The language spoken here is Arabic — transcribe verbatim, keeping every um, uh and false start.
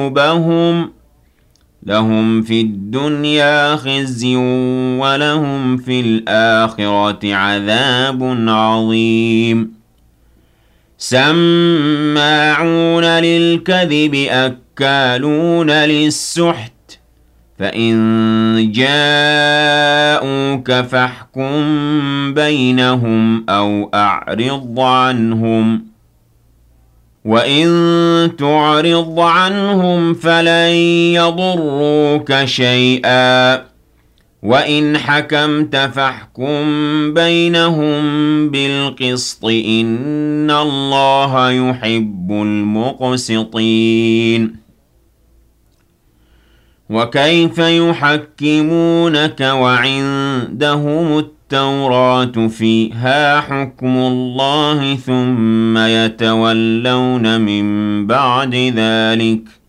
قلوبهم لهم في الدنيا خزي ولهم في الآخرة عذاب عظيم سماعون للكذب أكالون للسحت فإن جاءوك فاحكم بينهم أو أعرض عنهم وإن تعرض عنهم فلن يضروك شيئا وإن حكمت فاحكم بينهم بالقسط إن الله يحب المقسطين وكيف يحكمونك وعندهم التوراة فيها حكم الله ثم يتولون من بعد ذلك